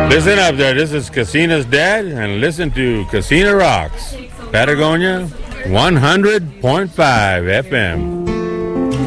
Listen up there. This is Casina's dad, and listen to Casina Rocks, Patagonia 100.5 FM.